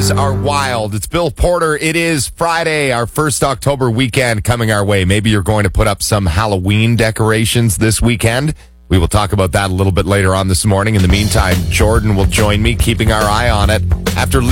days are wild. It's Bill Porter. It is Friday, our first October weekend coming our way. Maybe you're going to put up some Halloween decorations this weekend. We will talk about that a little bit later on this morning. In the meantime, Jordan will join me, keeping our eye on it after